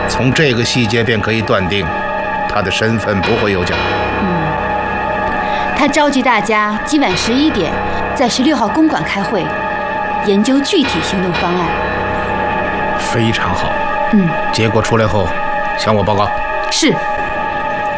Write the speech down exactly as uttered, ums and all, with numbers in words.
从这个细节便可以断定，他的身份不会有假。 嗯，他召集大家今晚十一点在十六号公馆开会，研究具体行动方案。 非常好。 嗯， 结果出来后向我报告。 是。